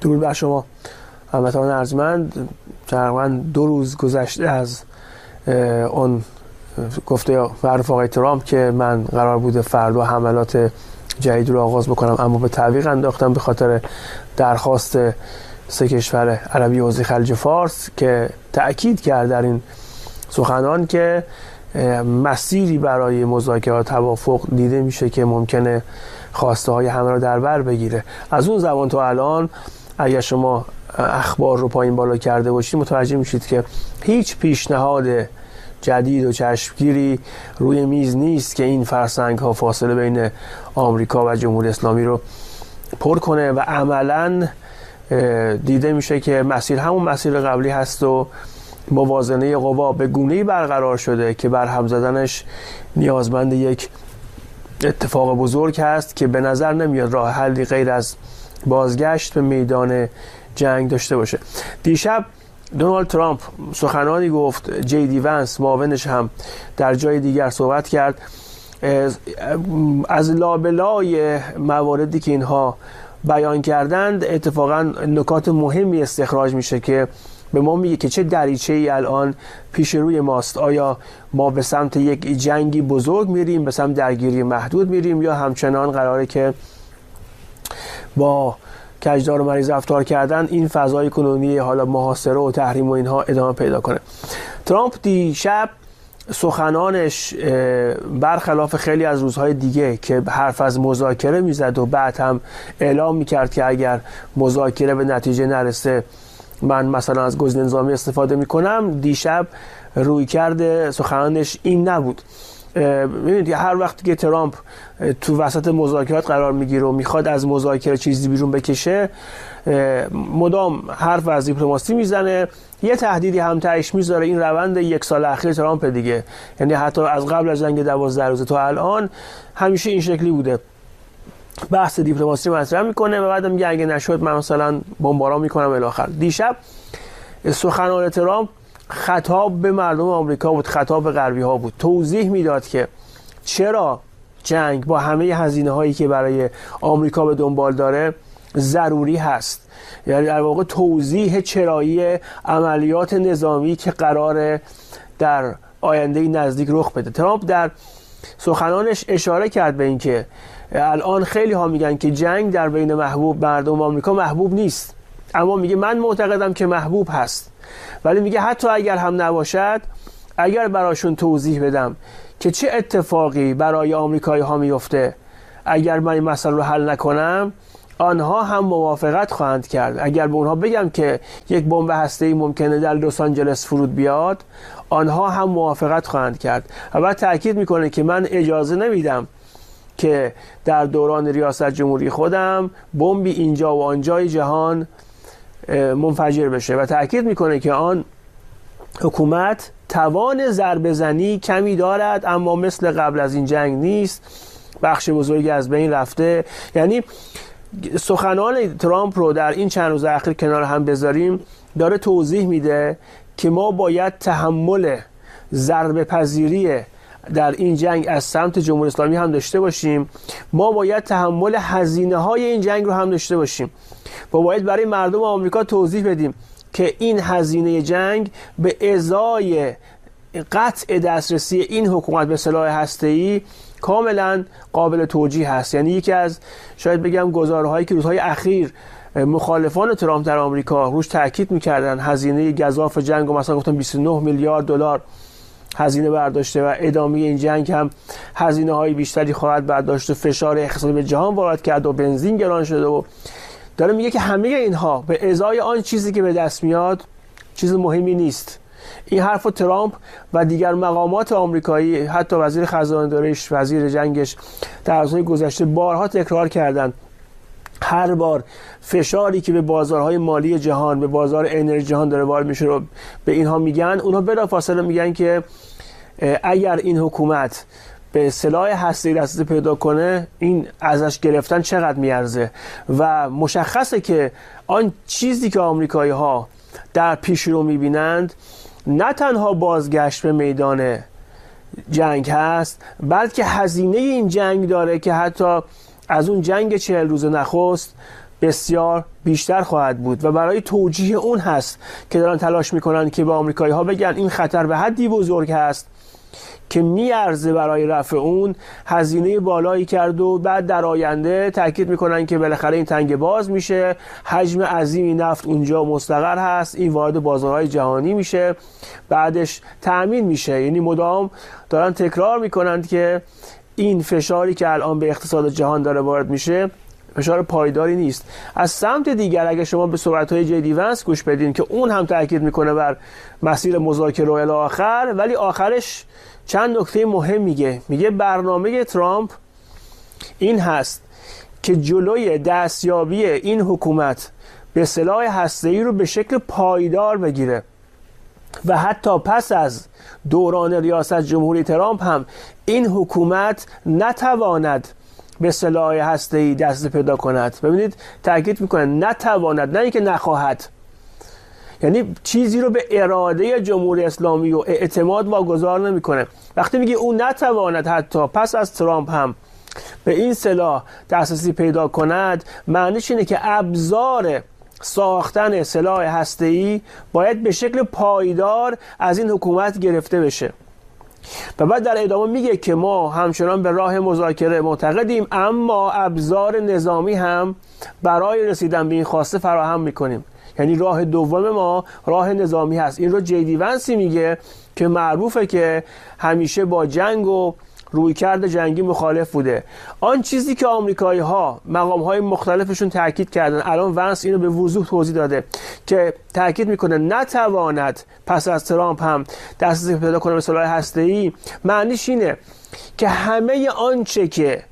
درود بر شما هموطنان ارجمند. تقریباً 2 روز گذشته از اون گفته معروف آقای ترامپ که من قرار بوده فردا حملات جدید رو آغاز بکنم، اما به تعویق انداختم به خاطر درخواست 3 کشور عربی حوزه خلیج فارس، که تأکید کرد در این سخنان که مسیری برای مذاکرات توافق دیده میشه که ممکنه خواسته های همه رو در بر بگیره. از اون زمان تا الان اگر شما اخبار رو پایین بالا کرده باشید متوجه میشید که هیچ پیشنهاد جدید و چشمگیری روی میز نیست که این فرسنگ ها فاصله بین آمریکا و جمهوری اسلامی رو پر کنه و عملاً دیده میشه که مسیر همون مسیر قبلی هست و موازنه قوا به گونه‌ای برقرار شده که بر هم زدنش نیازمند یک اتفاق بزرگ هست که به نظر نمیاد راه حلی غیر از بازگشت به میدان جنگ داشته باشه. دیشب دونالد ترامپ سخنانی گفت، جی دی ونس معاونش هم در جای دیگر صحبت کرد. از لابلای مواردی که اینها بیان کردند اتفاقا نکات مهمی استخراج میشه که به ما میگه که چه دریچه‌ای الان پیش روی ماست. آیا ما به سمت یک جنگی بزرگ میریم، به سمت درگیری محدود میریم، یا همچنان قراره که با کجدار و مریض رفتار کردن این فضای کنونی حالا محاصره و تحریم و اینها ادامه پیدا کنه. ترامپ دیشب سخنانش برخلاف خیلی از روزهای دیگه که حرف از مذاکره میزد و بعد هم اعلام میکرد که اگر مذاکره به نتیجه نرسه من مثلا از گزینه نظامی استفاده میکنم، دیشب روی کرده سخنانش این نبود. ببینید هر وقتی که ترامپ تو وسط مذاکرات قرار میگیره و میخواد از مذاکره چیزی بیرون بکشه، مدام حرف از دیپلماسی میزنه، یه تهدیدی هم تهش میذاره. این روند 1 سال اخیر ترامپ دیگه، یعنی حتی از قبل از جنگ 12 روزه تا الان همیشه این شکلی بوده، بحث دیپلماسی مطرح میکنه و بعد میگه اگه نشد من مثلا بمباران میکنم الی آخر. دیشب سخنان ترامپ خطاب به مردم آمریکا بود، خطاب به غربی ها بود، توضیح میداد که چرا جنگ با همه هزینه هایی که برای آمریکا به دنبال داره ضروری هست. یعنی در واقع توضیح چرایی عملیات نظامی که قراره در آینده نزدیک رخ بده. ترامپ در سخنانش اشاره کرد به این که الان خیلی ها میگن که جنگ در بین مردم آمریکا محبوب نیست، اما میگه من معتقدم که محبوب هست. ولی میگه حتی اگر هم نباشد، اگر براشون توضیح بدم که چه اتفاقی برای آمریکایی ها میفته اگر من این مسئله رو حل نکنم، آنها هم موافقت خواهند کرد. اگر به اونها بگم که یک بمب هسته‌ای ممکنه در لس آنجلس فرود بیاد، آنها هم موافقت خواهند کرد. و بعد تاکید میکنه که من اجازه نمیدم که در دوران ریاست جمهوری خودم بمبی اینجا و آنجای جهان منفجر بشه و تاکید میکنه که آن حکومت توان ضربه زنی کمی دارد، اما مثل قبل از این جنگ نیست، بخش بزرگی از بین رفته. یعنی سخنان ترامپ رو در این چند روز اخیر کنار هم بذاریم، داره توضیح میده که ما باید تحمل ضربه پذیری در این جنگ از سمت جمهوری اسلامی هم داشته باشیم، ما باید تحمل هزینه های این جنگ رو هم داشته باشیم و باید برای مردم آمریکا توضیح بدیم که این هزینه جنگ به ازای قطع دسترسی این حکومت به سلاح هسته‌ای کاملا قابل توجیه هست. یعنی یکی از شاید بگم گزاره‌هایی که روزهای اخیر مخالفان ترامپ در آمریکا روش تاکید می‌کردن، هزینه گزاف جنگ و مثلا گفتن 29 میلیارد دلار هزینه برداشته و ادامه این جنگ هم هزینه‌های بیشتری خواهد برداشت و فشار اقتصادی به جهان وارد کرد و بنزین گران شده و داره میگه که همه اینها به ازای آن چیزی که به دست میاد چیز مهمی نیست. این حرف ترامپ و دیگر مقامات آمریکایی، حتی وزیر خزانه‌داریش، وزیر جنگش در روزهای گذشته بارها تکرار کردند. هر بار فشاری که به بازارهای مالی جهان، به بازار انرژی جهان داره وارد میشه رو به اینها میگن، اونها بلافاصله میگن که اگر این حکومت به سلاح هسته‌ای دسترسی پیدا کنه، این ازش گرفتن چقدر میارزه. و مشخصه که آن چیزی که آمریکایی ها در پیش رو میبینند نه تنها بازگشت به میدان جنگ هست، بلکه هزینه این جنگ داره که حتی از اون جنگ 40 روز نخست بسیار بیشتر خواهد بود و برای توجیه اون هست که دارن تلاش میکنن که به آمریکایی ها بگن این خطر به حدی بزرگ هست که میارزه برای رفع اون هزینه بالایی کرد و بعد در آینده تاکید میکنن که بالاخره این تنگه باز میشه، حجم عظیمی نفت اونجا مستقر هست، این وارد بازارهای جهانی میشه، بعدش تأمین میشه. یعنی مدام دارن تکرار میکنند که این فشاری که الان به اقتصاد جهان داره وارد میشه فشار پایداری نیست. از سمت دیگر اگه شما به صحبت‌های جی ونس گوش بدین که اون هم تاکید میکنه بر مسیر مذاکره و الی آخر، ولی آخرش چند نکته مهم میگه برنامه ترامپ این هست که جلوی دستیابی این حکومت به سلاح هسته‌ای رو به شکل پایدار بگیره و حتی پس از دوران ریاست جمهوری ترامپ هم این حکومت نتواند به سلاح هسته‌ای دست پیدا کند. ببینید تاکید میکنه نتواند، نه اینکه نخواهد. یعنی چیزی رو به اراده جمهوری اسلامی و اعتماد واگذار نمیکنه. وقتی میگه اون نتواند حتی پس از ترامپ هم به این سلاح دسترسی پیدا کند، معنیش اینه که ابزار ساختن سلاح هسته‌ای باید به شکل پایدار از این حکومت گرفته بشه. و بعد در ادامه میگه که ما همچنان به راه مذاکره معتقدیم، اما ابزار نظامی هم برای رسیدن به این خواسته فراهم میکنیم. یعنی راه دوم ما راه نظامی هست. این رو جی ونسی میگه که معروفه که همیشه با جنگ و رویکرد جنگی مخالف بوده. آن چیزی که آمریکایی ها مقام های مختلفشون تاکید کردن، الان ونس اینو به وضوح توضیح داده که تاکید میکنه نتواند پس از ترامپ هم دسترسی پیدا کنه به سلاح هسته‌ای، معنیش اینه که همه آنچه که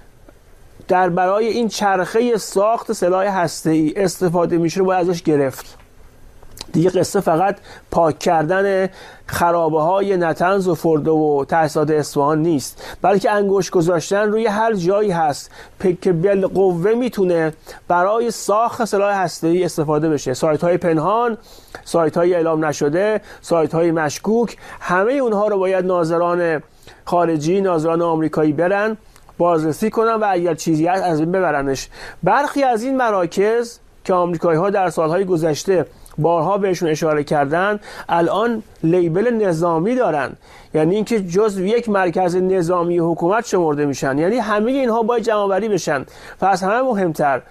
در برای این چرخه ساخت سلاح هسته‌ای استفاده میشه رو باید ازش گرفت. دیگه قصه فقط پاک کردن خرابه های نتنز و فردو و تاسیسات اصفهان نیست، بلکه انگشت گذاشتن روی هر جایی هست که بالقوه میتونه برای ساخت سلاح هسته‌ای استفاده بشه. سایت های پنهان، سایت های اعلام نشده، سایت های مشکوک، همه اونها رو باید ناظران خارجی، ناظران آمریکایی برن بازرسی کنن و اگر چیزی هست از این ببرنش. برخی از این مراکز که آمریکایی ها در سالهای گذشته بارها بهشون اشاره کردن الان لیبل نظامی دارن، یعنی اینکه جزو یک مرکز نظامی حکومت شمرده میشن. یعنی همه اینها باید جمع‌آوری بشن. و از همه مهمتر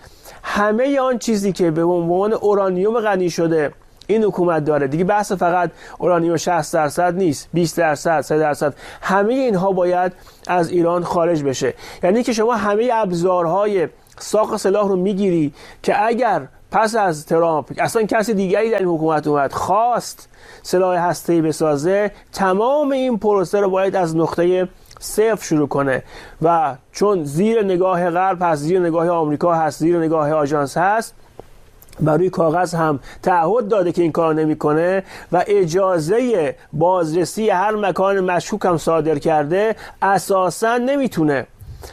همه آن چیزی که به عنوان اورانیوم غنی شده این حکومت داره، دیگه بحث فقط اورانیوم 60% نیست، 20%، 3%، همه اینها باید از ایران خارج بشه. یعنی که شما همه ابزارهای ساخت سلاح رو میگیری که اگر پس از ترامپ اصلا کسی دیگری در این حکومت اومد خواست سلاح هسته‌ای بسازه، تمام این پروسه رو باید از نقطه صفر شروع کنه و چون زیر نگاه غرب هست، زیر نگاه آمریکا هست، زیر نگاه آژانس هست، برای کاغذ هم تعهد داده که این کار نمیکنه و اجازه بازرسی هر مکان مشکوک هم صادر کرده، اساسا نمیتونه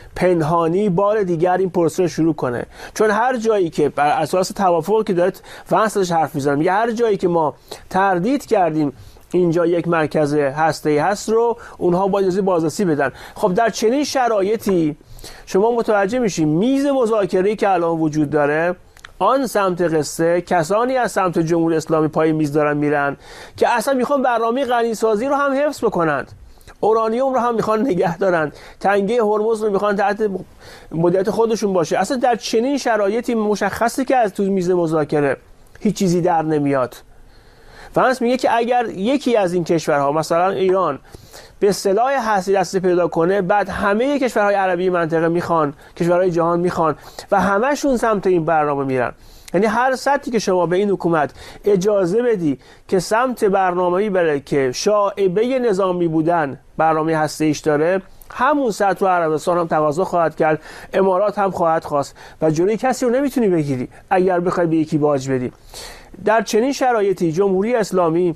پنهانی بار دیگر این پروسه شروع کنه. چون هر جایی که بر اساس توافقی که داره ونسش حرف میزنه، میگه هر جایی که ما تردید کردیم اینجا یک مرکز هسته‌ای هست رو اونها باید اجازه بازرسی بدن. خب در چنین شرایطی شما متوجه میشین میز مذاکره‌ای که الان وجود داره، آن سمت قصه کسانی از سمت جمهوری اسلامی پای میز دارن میرن که اصلا میخوان برنامه غنیسازی رو هم حفظ بکنند، اورانیوم رو هم میخوان نگه دارن، تنگه هرمز رو میخوان تحت مدیریت خودشون باشه. اصلا در چنین شرایطی مشخصه که از تو میز مذاکره هیچ چیزی در نمیاد. ونس میگه که اگر یکی از این کشورها مثلا ایران به سلاح هسته‌ای دست پیدا کنه، بعد همه کشورهای عربی منطقه میخوان، کشورهای جهان میخوان و همشون سمت این برنامه میرن. یعنی هر سطحی که شما به این حکومت اجازه بدی که سمت برنامه‌ای بره که شائبه نظامی بودن برنامه هسته‌ایش داره، همون سطح رو عربستان هم تقاضا خواهد کرد، امارات هم خواهد خواست و جلوی کسی رو نمیتونی بگیری اگر بخوای به یکی باج بدی. در چنین شرایطی جمهوری اسلامی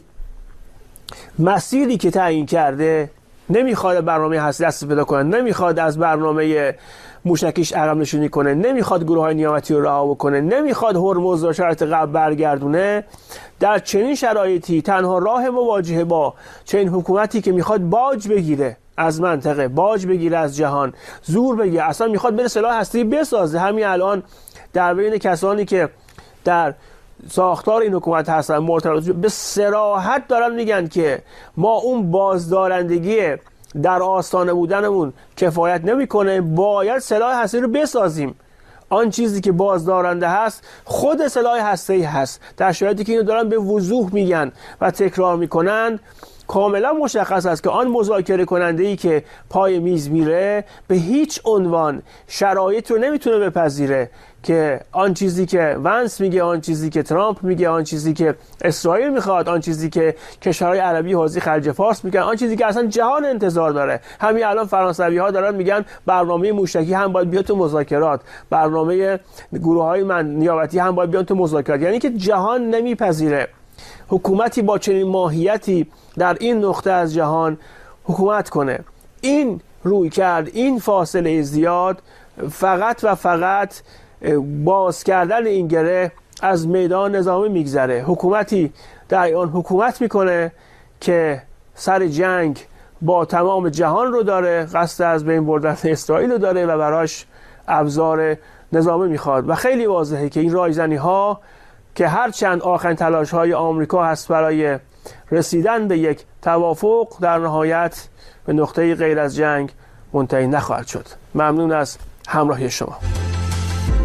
مسیری که تعیین کرده، نمیخواد برنامه هسته دست پیدا کنه، نمیخواد از برنامه موشکیش عقب نشینی کنه، نمیخواد گروه‌های نیابتی رو رها بکنه، نمیخواد هرمز رو شرایط قبل برگردونه. در چنین شرایطی تنها راه مواجهه با چنین حکومتی که میخواد باج بگیره از منطقه، باج بگیره از جهان، زور بگیره، اصلا میخواد بره سلاح هسته‌ای بسازه، همین الان در بین کسانی که در ساختار این حکومت هستن مرتبط به صراحت دارن میگن که ما اون بازدارندگی در آستانه بودنمون کفایت نمیکنه، باید سلاح هسته‌ای رو بسازیم. آن چیزی که بازدارنده هست خود سلاح هسته‌ای هست. در شرایطی که اینو دارن به وضوح میگن و تکرار میکنن، کاملا مشخص است که آن مذاکره کننده‌ای که پای میز میره به هیچ عنوان شرایط رو نمیتونه بپذیره که آن چیزی که ونس میگه، آن چیزی که ترامپ میگه، آن چیزی که اسرائیل میخواد، آن چیزی که کشورهای عربی حوزه خلیج فارس میگن، آن چیزی که اصلا جهان انتظار داره. همین الان فرانسوی‌ها دارن میگن برنامه موشکی هم باید بیاد تو مذاکرات، برنامه گروه‌های نیابتی هم باید بیاد تو مذاکرات. یعنی که جهان نمیپذیره حکومتی با چنین ماهیتی در این نقطه از جهان حکومت کنه. این روی کرد، این فاصله زیاد فقط و فقط باز کردن این گره از میدان نظامی میگذره. حکومتی در آن حکومت میکنه که سر جنگ با تمام جهان رو داره، قصد از بین بردن اسرائیل رو داره و براش ابزار نظامی میخواد. و خیلی واضحه که این رایزنی ها که هرچند آخرین تلاش های آمریکا هست برای رسیدن به یک توافق، در نهایت به نقطه غیر از جنگ منتهی نخواهد شد. ممنون از همراهی شما.